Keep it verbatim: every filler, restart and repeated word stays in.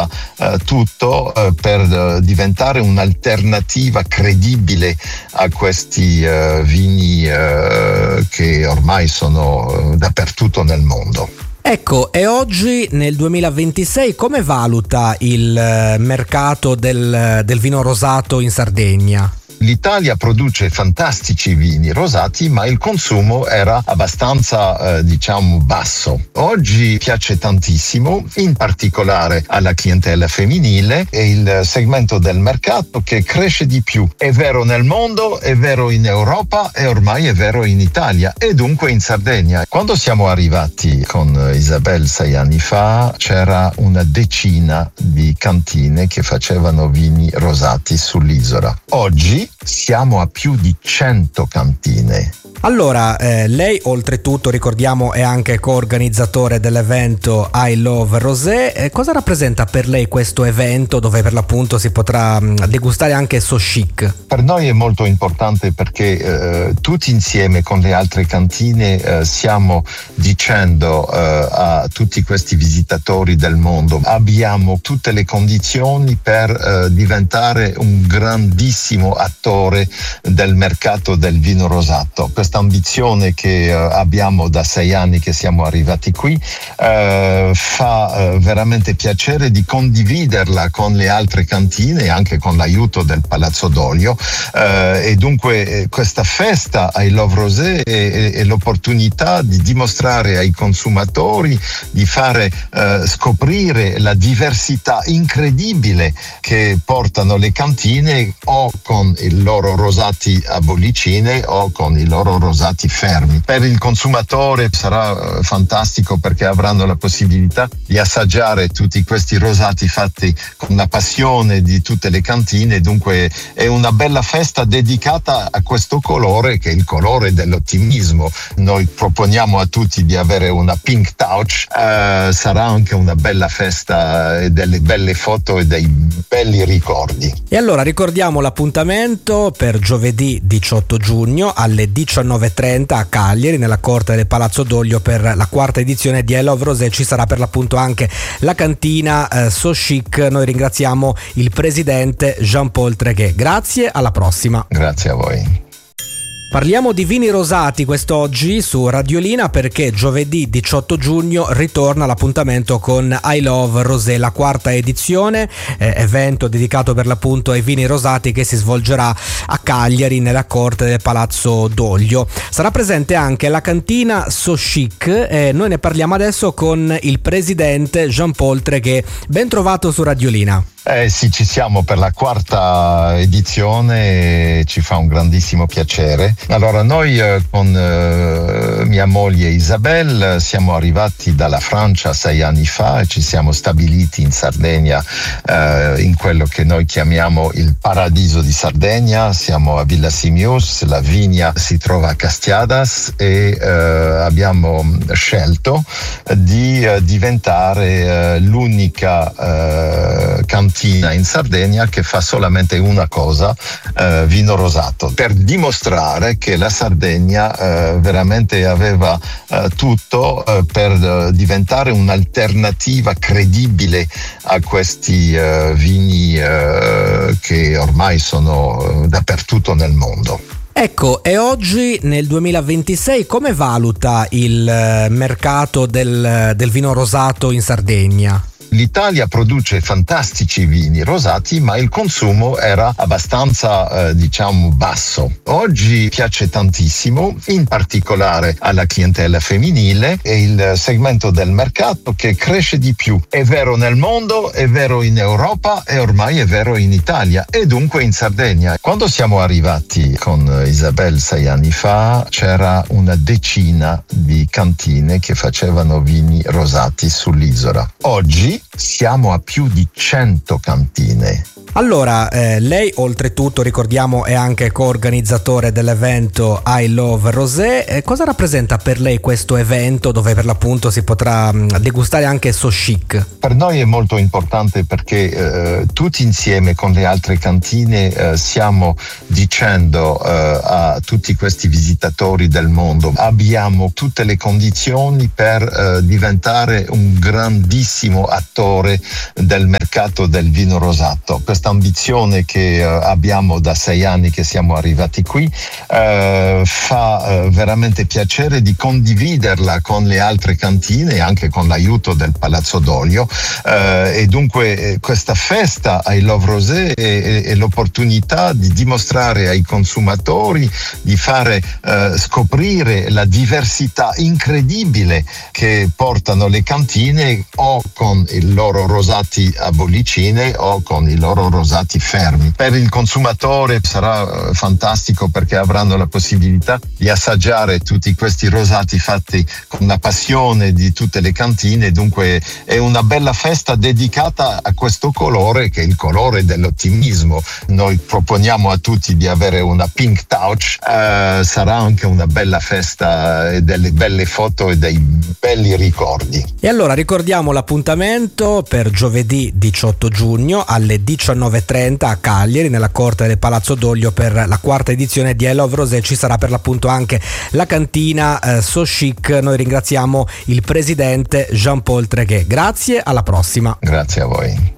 aveva eh, tutto eh, per eh, diventare un'alternativa credibile a questi eh, vini eh, che ormai sono eh, dappertutto nel mondo. Ecco, e oggi nel duemilaventisei come valuta il eh, mercato del, del vino rosato in Sardegna? L'Italia produce fantastici vini rosati, ma il consumo era abbastanza, eh, diciamo, basso. Oggi piace tantissimo, in particolare alla clientela femminile e il segmento del mercato che cresce di più. È vero nel mondo, è vero in Europa e ormai è vero in Italia e dunque in Sardegna. Quando siamo arrivati con Isabel sei anni fa, c'era una decina di cantine che facevano vini rosati sull'isola. Oggi siamo a più di cento cantine. Allora, eh, lei oltretutto, ricordiamo, è anche coorganizzatore dell'evento I Love Rosé. Eh, cosa rappresenta per lei questo evento dove per l'appunto si potrà mh, degustare anche So Chic? Per noi è molto importante perché eh, tutti insieme con le altre cantine eh, stiamo dicendo eh, a tutti questi visitatori del mondo: abbiamo tutte le condizioni per eh, diventare un grandissimo attore del mercato del vino rosato. Questa ambizione che uh, abbiamo da sei anni che siamo arrivati qui uh, fa uh, veramente piacere di condividerla con le altre cantine e anche con l'aiuto del Palazzo d'Olio uh, e dunque eh, questa festa I Love Rosé è, è, è l'opportunità di dimostrare ai consumatori, di fare uh, scoprire la diversità incredibile che portano le cantine o con i loro rosati a bollicine o con i loro rosati fermi. Per il consumatore sarà fantastico perché avranno la possibilità di assaggiare tutti questi rosati fatti con la passione di tutte le cantine. Dunque è una bella festa dedicata a questo colore che è il colore dell'ottimismo. Noi proponiamo a tutti di avere una pink touch, uh, sarà anche una bella festa e delle belle foto e dei belli ricordi. E allora ricordiamo l'appuntamento per giovedì diciotto giugno alle diciannove e trenta a Cagliari nella corte del Palazzo d'Olio per la quarta edizione di I Love Rosé. Ci sarà per l'appunto anche la cantina eh, So Chic. Noi ringraziamo il presidente Jean-Paul Treguet. Grazie, alla prossima. Grazie a voi. Parliamo di vini rosati quest'oggi su Radiolina perché giovedì diciotto giugno ritorna l'appuntamento con I Love Rosé, la quarta edizione, eh, evento dedicato per l'appunto ai vini rosati che si svolgerà a Cagliari nella corte del Palazzo d'Olio. Sarà presente anche la cantina So Chic e noi ne parliamo adesso con il presidente Jean-Paul Treguet. Ben trovato su Radiolina. Eh sì, ci siamo per la quarta edizione e ci fa un grandissimo piacere. Allora noi eh, con eh, mia moglie Isabel siamo arrivati dalla Francia sei anni fa e ci siamo stabiliti in Sardegna, eh, in quello che noi chiamiamo il paradiso di Sardegna. Siamo a Villa Simius, la vigna si trova a Castiadas e eh, abbiamo scelto di eh, diventare eh, l'unica eh, cantina in Sardegna che fa solamente una cosa, eh, vino rosato, per dimostrare che la Sardegna eh, veramente aveva eh, tutto eh, per eh, diventare un'alternativa credibile a questi eh, vini eh, che ormai sono eh, dappertutto nel mondo. Ecco, e oggi nel duemilaventisei come valuta il eh, mercato del, del vino rosato in Sardegna? L'Italia produce fantastici vini rosati, ma il consumo era abbastanza, eh, diciamo, basso. Oggi piace tantissimo, in particolare alla clientela femminile e il segmento del mercato che cresce di più. È vero nel mondo, è vero in Europa e ormai è vero in Italia e dunque in Sardegna. Quando siamo arrivati con Isabel sei anni fa, c'era una decina di cantine che facevano vini rosati sull'isola. Oggi siamo a più di cento cantine. Allora, eh, lei oltretutto, ricordiamo, è anche coorganizzatore dell'evento I Love Rosé. Eh, cosa rappresenta per lei questo evento dove per l'appunto si potrà mh, degustare anche So Chic? Per noi è molto importante perché eh, tutti insieme con le altre cantine eh, stiamo dicendo eh, a tutti questi visitatori del mondo: abbiamo tutte le condizioni per eh, diventare un grandissimo attore del mercato del vino rosato. Questa ambizione che eh, abbiamo da sei anni che siamo arrivati qui eh, fa eh, veramente piacere di condividerla con le altre cantine, anche con l'aiuto del Palazzo d'Olio, eh, e dunque eh, questa festa I Love Rosé è, è, è l'opportunità di dimostrare ai consumatori, di fare eh, scoprire la diversità incredibile che portano le cantine, o con i loro rosati a bollicine o con i loro rosati fermi. Per il consumatore sarà fantastico perché avranno la possibilità di assaggiare tutti questi rosati fatti con la passione di tutte le cantine. Dunque è una bella festa dedicata a questo colore, che è il colore dell'ottimismo. Noi proponiamo a tutti di avere una pink touch. Uh, sarà anche una bella festa e delle belle foto e dei belli ricordi. E allora ricordiamo l'appuntamento per giovedì diciotto giugno alle diciannove e trenta a Cagliari, nella corte del Palazzo d'Olio, per la quarta edizione di I Love Rosé. Ci sarà per l'appunto anche la cantina eh, So Chic. Noi ringraziamo il presidente Jean-Paul Treguet. Grazie, alla prossima. Grazie a voi.